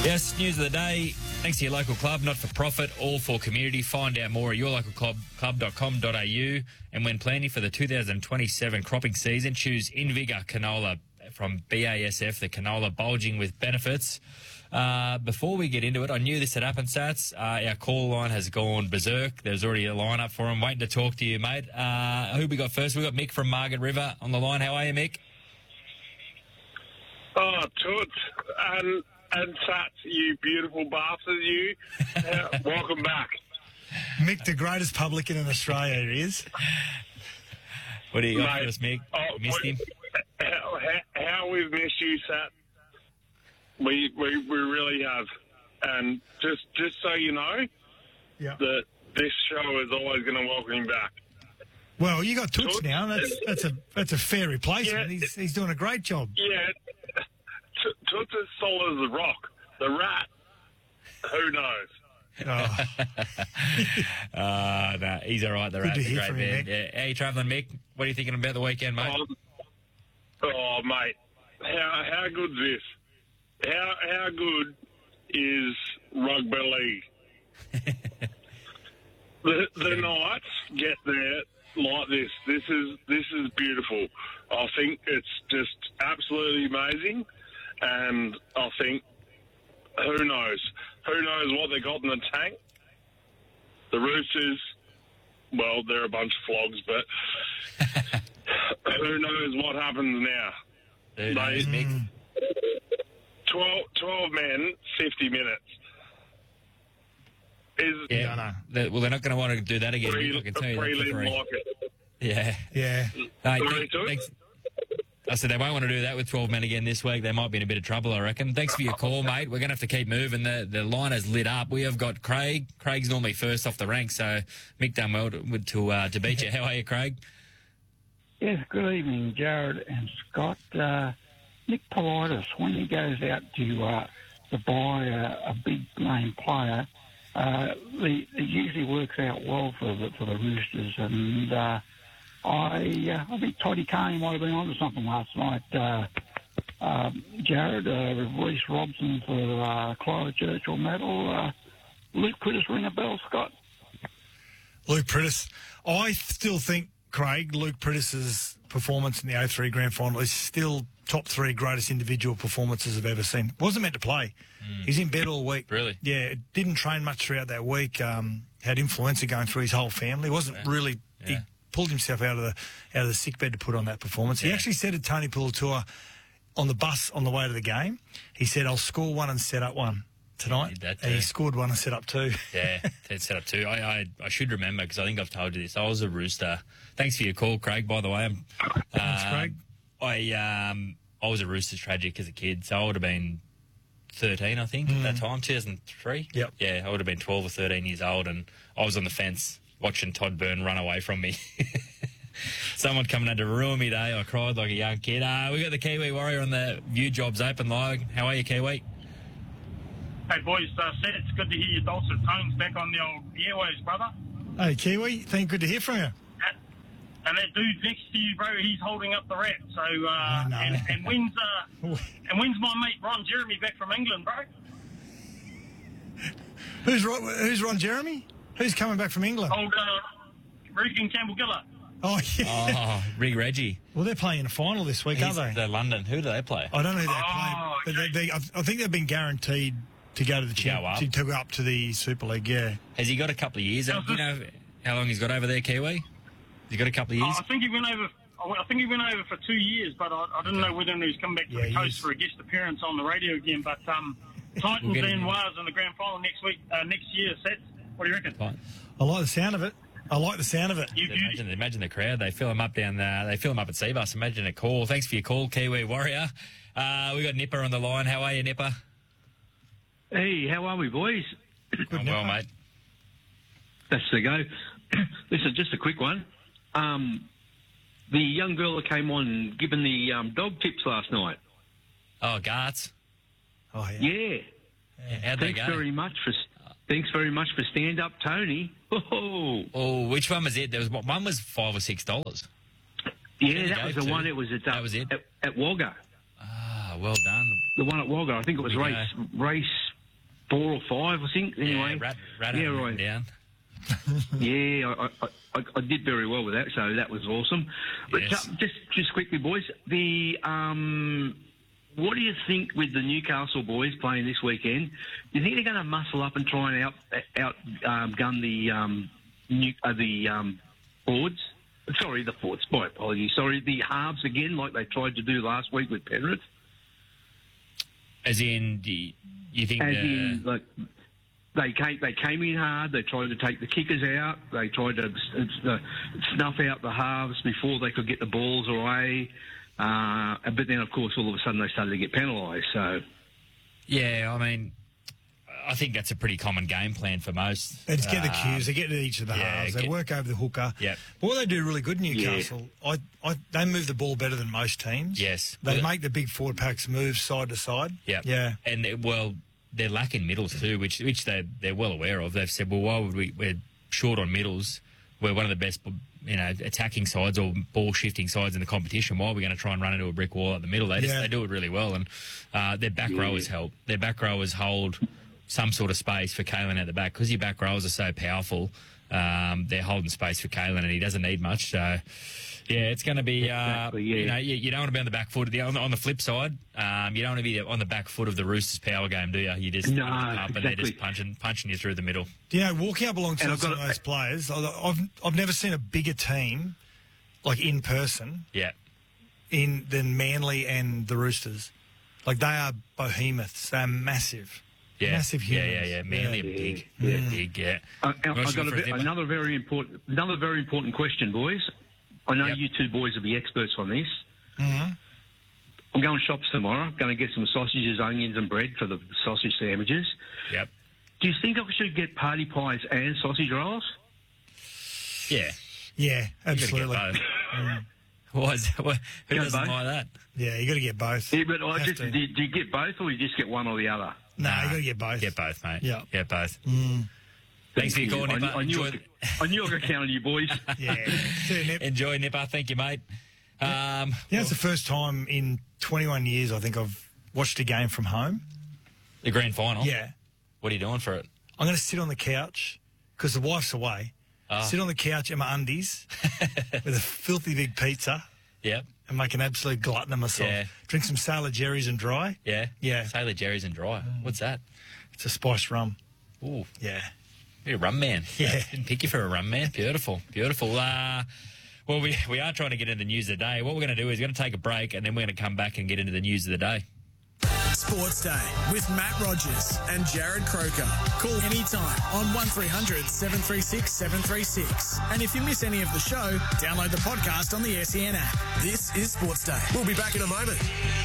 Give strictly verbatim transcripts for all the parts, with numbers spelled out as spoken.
Yes, news of the day. Thanks to your local club, not for profit, all for community. Find out more at your local club club dot com dot a u. And when planning for the two thousand twenty-seven cropping season, choose InVigor canola from B A S F, the canola bulging with benefits. Uh, before we get into it, I knew this had happened, Sats. Uh, our call line has gone berserk. There's already a line up for him waiting to talk to you, mate. Uh, who we got first? We got Mick from Margaret River on the line. How are you, Mick? Oh, Toots and, and Sats, you beautiful bastard, you. Uh, welcome back. Mick, the greatest publican in Australia, he is. What do you got Mate, for us, Mick? oh, Missed him? How, how, how we've missed you, Sat. We, we we really have. And just just so you know, Yeah. that this show is always going to welcome you back. Well, you got Toots Toots? now. That's that's a that's a fair replacement. Yeah. He's he's doing a great job. Yeah, T- Toots is solid as a rock. The rat, who knows? Oh, Uh, no, he's all right, the Good rat, to the hear great from you, man. Mick. Yeah. How you travelling, Mick? What are you thinking about the weekend, mate? Oh, oh, mate, how how good's this? How how good is rugby league? the the Knights get there like this. This is this is beautiful. I think it's just absolutely amazing, and I think who knows who knows what they got in the tank. The Roosters, well, they're a bunch of flogs, but who knows what happens now? Who knows, They- Mick? twelve, twelve men, fifty minutes. Is Yeah. No, no. They- well, they're not going to want to do that again, pre- Mick. I can tell you that prelim for free. like it. Yeah. yeah. Hey, Sorry, th- Toots? thanks. I said they won't want to do that with twelve men again this week. They might be in a bit of trouble, I reckon. Thanks for your call, mate. We're going to have to keep moving. The the line has lit up. We have got Craig. Craig's normally first off the rank, so Mick done well to, to, uh, to beat you. How are you, Craig? Yes, good evening, Jared and Scott. Uh, Nick Politis, when he goes out to uh, to buy a, a big name player, uh, the, it usually works out well for the, for the Roosters. And uh, I uh, I think Toddy Carney might have been onto something last night. Uh, uh, Jared, uh, Reece Robson for uh, Clyde Churchill medal. Uh, Luke Critters ring a bell, Scott? Luke Prittis. I still think, Craig, Luke Prittis's performance in the oh three grand final is still top three greatest individual performances I've ever seen. Wasn't meant to play. He's in bed all week. Really? Yeah, didn't train much throughout that week. Um, had influenza going through his whole family. Wasn't Yeah. really. He Yeah. pulled himself out of the out of the sick bed to put on that performance. He Yeah. actually said to Tony Pullatua on the bus on the way to the game, he said, "I'll score one and set up one tonight." Did that and he too. scored one and set up two. Yeah, that's set up too. I, I I should remember because I think I've told you this. I was a Rooster. Thanks for your call, Craig, by the way. I'm, Thanks, um, Craig. I um I was a Roosters tragic as a kid, so I would have been thirteen, I think, at that time, two thousand three. Yep. Yeah, I would have been twelve or thirteen years old, and I was on the fence watching Todd Byrne run away from me. Someone coming in to ruin me day. I cried like a young kid. Uh, we got the Kiwi Warrior on the View Jobs Open line. How are you, Kiwi? Hey boys, uh, Seth, it's good to hear your dulcet tones back on the old airways, brother. Hey, Kiwi, thank good to hear from you. And, and that dude next to you, bro, he's holding up the rat. So, uh, I know. and, and when's uh, and when's my mate Ron Jeremy back from England, bro? Who's Ron, who's Ron Jeremy? Who's coming back from England? Old uh, Regan Campbell Giller. Oh, yeah. Oh, Rig Reggie. Well, they're playing a final this week, He's aren't they? the London. Who do they play? I don't know who they're Oh, playing, but okay. they, they, I I think they've been guaranteed to go to the To champ, go up. to, to go up to the Super League. Yeah, Has he got a couple of years? Do How's you know how long he's got over there, Kiwi? Has he got a couple of Oh, years? I think he went over. I think he went over for two years, but I, I didn't know whether he was coming back to Yeah, the he coast is. for a guest appearance on the radio again. But um, Titans We'll get him and in. Wales in the grand final next week, uh, next year. Seth, what do you reckon? Fine. I like the sound of it. I like the sound of it. You, you, Imagine, imagine the crowd. They fill him up down there. They fill him up at Seabus. Imagine a call. Thanks for your call, Kiwi Warrior. Uh, we got Nipper on the line. How are you, Nipper? Hey, how are we, boys? I'm well, mate. That's the go. Listen, just a quick one. Um, the young girl that came on giving the um, dog tips last night. Oh, Garts. Oh yeah. Yeah. How'd they Thanks go? very much for thanks very much for stand up, Tony. Oh, Oh, which one was it? There was one was five or six dollars. yeah, you that go was the to? one. It was at uh, That was it? at, at Wagga. Ah, well done. The one at Wagga. I think it was We race go. race four or five, I think. Anyway, Yeah, rat, rat yeah, it right. down. Yeah, I, I, I, I did very well with that, so that was awesome. But Yes. uh, just just quickly, boys, the um, what do you think with the Newcastle boys playing this weekend? Do you think they're going to muscle up and try and out out um, gun the um, new, uh, the um, Fords? Sorry, the Fords. My apologies. Sorry, the halves again, like they tried to do last week with Penrith. As in, do you, you think As the, in, like, they came, they came in hard. They tried to take the kickers out. They tried to uh, snuff out the halves before they could get the balls away. Uh, but then, of course, all of a sudden they started to get penalised. So, yeah, I mean, I think that's a pretty common game plan for most. They just get the Uh, cues. They get to each of the yeah, halves. They get- work over the hooker. Yep. But what they do really good, Newcastle, I, I, they move the ball better than most teams. Yes. They Well, make the big forward packs move side to side. Yeah, Yeah. and uh, well, they're lacking middles too, which which they they're well aware of. They've said, well, why would we? We're short on middles. We're one of the best, you know, attacking sides or ball shifting sides in the competition. Why are we going to try and run into a brick wall at the middle? They just Yeah. they do it really well, and uh, their back rowers help. Their back rowers hold some sort of space for Kalen at the back because your back rowers are so powerful. Um, they're holding space for Kalen, and he doesn't need much. So, yeah, it's going to be. Uh, Exactly, yeah. You know, you, you don't want to be on the back foot. The, on, the, on the flip side, um, you don't want to be on the back foot of the Roosters' power game, do you? You just No, up and they're exactly. just punching punching you through the middle. You know, walking up alongside And I've some got of a- those players, I- I've I've never seen a bigger team, like in person, Yeah, in than Manly and the Roosters. Like they are behemoths. They're massive, yeah, massive yeah, humans. yeah, yeah. Manly are Yeah. big, Yeah. big, yeah. Uh, You I've want to got go a for a bit, dipper? another very important, another very important question, boys. I know Yep. you two boys will be experts on this. Mm-hmm. I'm going shops tomorrow. I'm going to get some sausages, onions, and bread for the sausage sandwiches. Yep. Do you think I should get party pies and sausage rolls? Yeah. Yeah, You got to absolutely. get both. Why is that? Why- Who Go doesn't both. like that? Yeah, you got to get both. Yeah, but I Have just, to. do, do you get both or you just get one or the other? No, Nah. you got to get both. Get both, mate. Yeah. Get both. Mm. Thanks for your call, I, Nipper. I, knew I, Enjoy, could, I knew I could count on you, boys. Yeah. See you, Nip. enjoy, Nipper. Thank you, mate. Um, You know, it's the first time in twenty-one years I think I've watched a game from home. the grand final. Yeah. What are you doing for it? I'm going to sit on the couch because the wife's away. Ah. Sit on the couch in my undies with a filthy big pizza Yep. and make an absolute glutton of myself. Yeah. Drink some Sailor Jerry's and dry. Yeah. Yeah. Sailor Jerry's and dry. What's that? It's a spiced rum. Ooh. Yeah. You're a rum man. Yeah. Didn't pick you for a rum man. Beautiful. Beautiful. Uh, well, we, we are trying to get into the news of the day. What we're going to do is we're going to take a break and then we're going to come back and get into the news of the day. Sports Day with Matt Rogers and Jared Croker. Call anytime on one three hundred seven three six seven three six. And if you miss any of the show, download the podcast on the S E N app. This is Sports Day. We'll be back in a moment.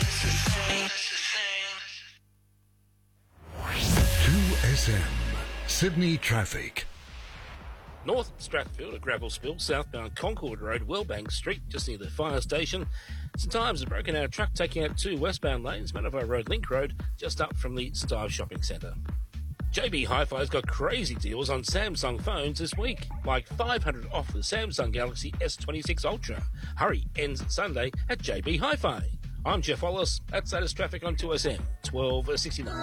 two S M, Sydney traffic. North Strathfield, a gravel spill, southbound Concord Road, Wellbank Street, just near the fire station. St Ives, a broken out truck taking out two westbound lanes, Manawai Road, Link Road, just up from the Star Shopping Centre. J B Hi-Fi's got crazy deals on Samsung phones this week, like five hundred dollars off the Samsung Galaxy S twenty-six Ultra. Hurry, ends Sunday at J B Hi-Fi. I'm Jeff Wallace. That's latest traffic on two S M, twelve sixty-nine.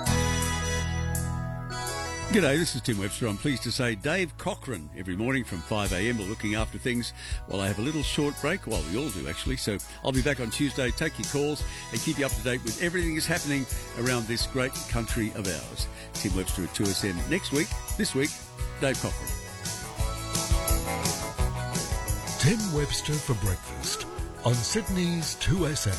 G'day, this is Tim Webster. I'm pleased to say Dave Cochran every morning from five a m. We're looking after things while I have a little short break. Well, we all do, actually. So I'll be back on Tuesday, take your calls and keep you up to date with everything that's happening around this great country of ours. Tim Webster at two S M next week. This week, Dave Cochran. Tim Webster for breakfast on Sydney's two S M.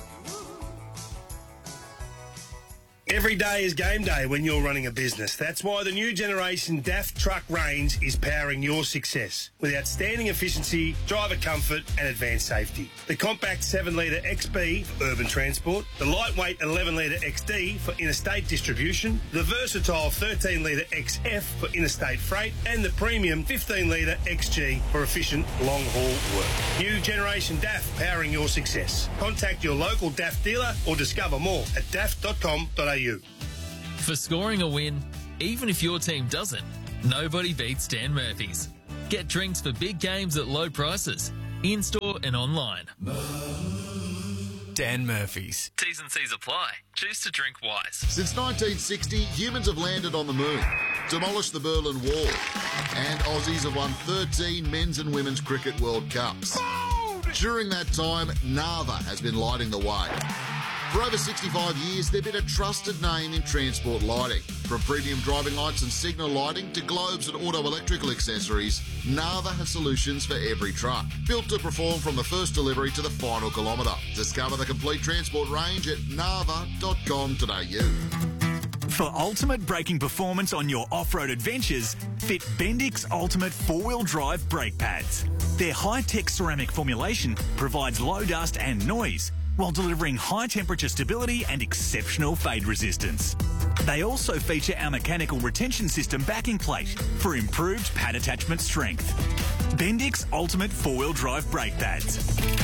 Every day is game day when you're running a business. That's why the new generation D A F truck range is powering your success with outstanding efficiency, driver comfort and advanced safety. The compact seven litre X B for urban transport, the lightweight eleven litre X D for interstate distribution, the versatile thirteen litre X F for interstate freight and the premium fifteen litre X G for efficient long-haul work. New generation D A F powering your success. Contact your local D A F dealer or discover more at d a f dot com dot a u. For scoring a win, even if your team doesn't, nobody beats Dan Murphy's. Get drinks for big games at low prices, in-store and online. Dan Murphy's. T's and C's apply. Choose to drink wise. Since nineteen sixty, humans have landed on the moon, demolished the Berlin Wall, and Aussies have won thirteen men's and women's cricket World Cups. During that time, Nava has been lighting the way. For over sixty-five years, they've been a trusted name in transport lighting. From premium driving lights and signal lighting to globes and auto electrical accessories, Nava has solutions for every truck. Built to perform from the first delivery to the final kilometre. Discover the complete transport range at nava dot com dot a u. For ultimate braking performance on your off-road adventures, fit Bendix Ultimate four-wheel drive brake pads. Their high-tech ceramic formulation provides low dust and noise, while delivering high-temperature stability and exceptional fade resistance. They also feature our mechanical retention system backing plate for improved pad attachment strength. Bendix Ultimate four-wheel drive brake pads.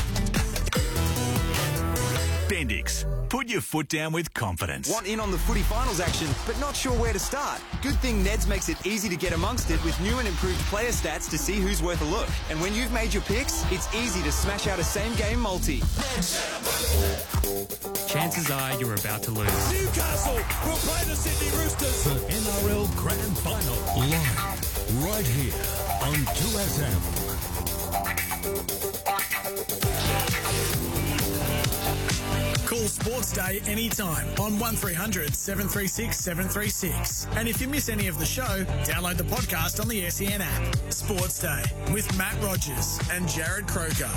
Bendix. Put your foot down with confidence. Want in on the footy finals action, but not sure where to start? Good thing Neds makes it easy to get amongst it with new and improved player stats to see who's worth a look. And when you've made your picks, it's easy to smash out a same-game multi. Chances are you're about to lose. Newcastle will play the Sydney Roosters. The N R L Grand Final, live, right here on two S M. Call Sports Day anytime on one three hundred seven three six seven three six. And if you miss any of the show, download the podcast on the S E N app. Sports Day with Matt Rogers and Jared Croker.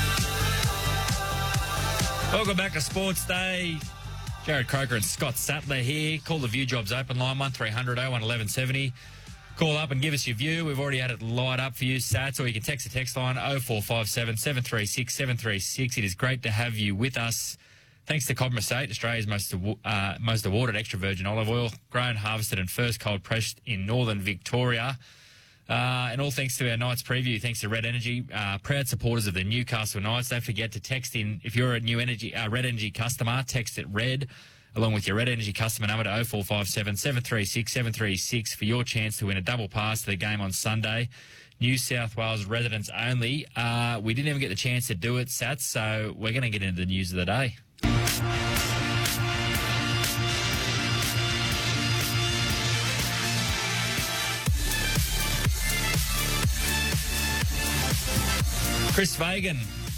Welcome back to Sports Day. Jared Croker and Scott Sattler here. Call the View Jobs open line, one three hundred oh one eleven seventy. Call up and give us your view. We've already had it light up for you, Sats, or you can text the text line oh four five seven seven three six seven three six. It is great to have you with us. Thanks to Cobram Estate, Australia's most uh, most awarded extra virgin olive oil, grown, harvested and first cold pressed in northern Victoria. Uh, and all thanks to our Knights preview, thanks to Red Energy, uh, proud supporters of the Newcastle Knights. Don't forget to text in, if you're a new energy, uh, Red Energy customer, text it RED, along with your Red Energy customer number to oh four five seven seven three six seven three six for your chance to win a double pass to the game on Sunday. New South Wales residents only. Uh, we didn't even get the chance to do it, Sats, so we're going to get into the news of the day. Chris Fagan,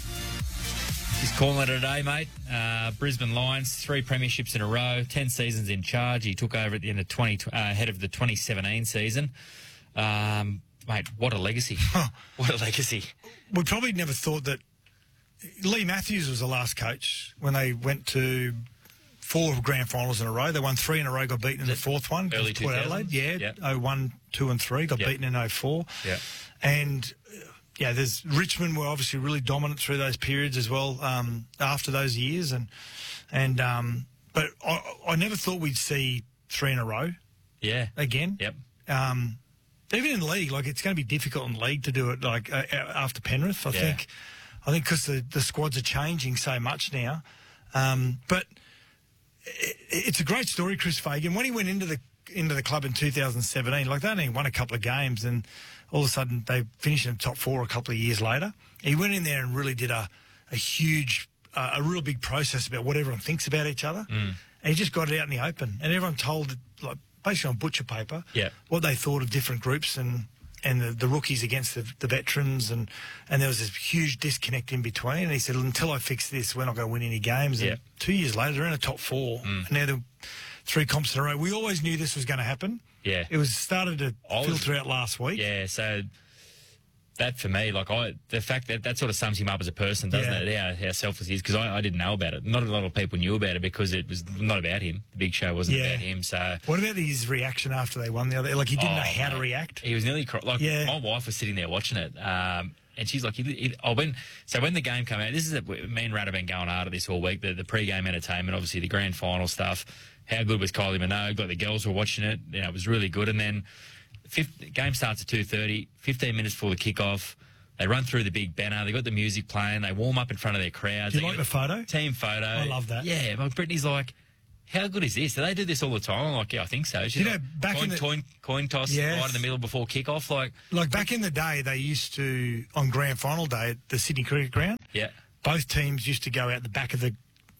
he's calling it a day, mate. Uh, Brisbane Lions, three premierships in a row, ten seasons in charge. He took over at the end of twenty, uh, ahead of the twenty seventeen season. Um, mate, what a legacy! What a legacy! We probably never thought that Lee Matthews was the last coach when they went to four grand finals in a row. They won three in a row, got beaten in the fourth one. Early Port Adelaide, yeah, yep. oh one, two and three, got yep. beaten in oh four. Yeah, and. Yeah, there's Richmond were obviously really dominant through those periods as well. Um, after those years, and and um, but I, I never thought we'd see three in a row. Yeah, again. Yep. Um, even in league, like it's going to be difficult in league to do it. Like uh, after Penrith, I yeah. think, I think because the the squads are changing so much now. Um, but it, it's a great story, Chris Fagan. When he went into the into the club in two thousand seventeen, like they only won a couple of games and. All of a sudden, they finished in the top four a couple of years later. He went in there and really did a, a huge, uh, a real big process about what everyone thinks about each other. Mm. And he just got it out in the open. And everyone told, like basically on butcher paper, yeah. what they thought of different groups and, and the, the rookies against the, the veterans. And, and there was this huge disconnect in between. And he said, until I fix this, we're not going to win any games. Yeah. And two years later, they're in the top four. Mm. And now they're three comps in a row. We always knew this was going to happen. Yeah. It was started to I filter was, out last week. Yeah, so... That for me, like I, the fact that that sort of sums him up as a person, doesn't Yeah. it? Yeah, how selfless he is. Because I, I didn't know about it. Not a lot of people knew about it because it was not about him. The big show wasn't Yeah. about him. So what about his reaction after they won the other? Like he didn't Oh, know how mate. to react. He was nearly cry- like Yeah. my wife was sitting there watching it, um, and she's like, he, he, "Oh, when so when the game came out, this is a, me and Rad have been going hard at this all week. The, the pre-game entertainment, obviously the grand final stuff. How good was Kylie Minogue? Like the girls were watching it. You know, it was really good. And then fifth, game starts at two thirty. Fifteen minutes before the kickoff. They run through the big banner. They got the music playing. They warm up in front of their crowds. Do you They like get the photo? Team photo. I love that. Yeah, but Brittany's like, how good is this? Do they do this all the time? I'm like, yeah, I think so. She's You know, like, back coin, in the- coin, coin toss Yes. right in the middle before kickoff. Like, Like back in the day, they used to on grand final day at the Sydney Cricket Ground. yeah, Both teams used to go out the back of the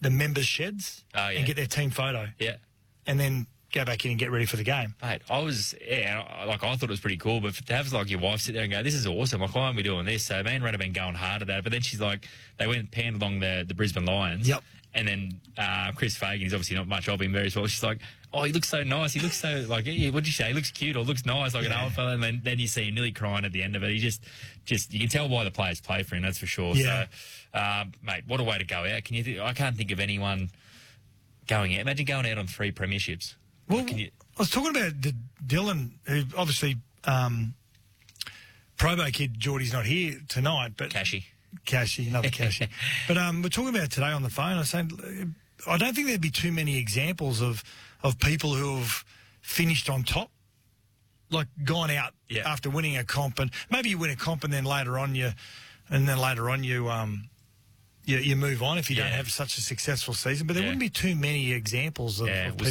the members' sheds Oh, yeah. and get their team photo. Yeah. And then go back in and get ready for the game. Mate, I was, yeah, I- like, I thought it was pretty cool, but to have, like, your wife sit there and go, this is awesome, like, why aren't we doing this? So me and Ren have been going hard at that, but then she's like, they went and panned along the, the Brisbane Lions. Yep. And then uh, Chris Fagan, he's obviously not much of him very well. She's like, oh, he looks so nice. He looks so, like, yeah, what'd you say? He looks cute or looks nice, like Yeah. an old fella. And then, then you see him nearly crying at the end of it. He just, just, you can tell why the players play for him, that's for sure. Yeah. So, uh, mate, what a way to go out. Can you? Th- I can't think of anyone going out. Imagine going out on three premierships. Well, Like, can you, I was talking about the Dylan, who obviously um, Probo kid Geordie's not here tonight, but Cashy, Cashy, another Cashy. But um, we're talking about it today on the phone. I was saying, I don't think there'd be too many examples of of people who have finished on top, like gone out Yeah. after winning a comp, and maybe you win a comp and then later on you, and then later on you um. You, you move on if you don't Yeah. have such a successful season, but there Yeah. wouldn't be too many examples of, Yeah, of was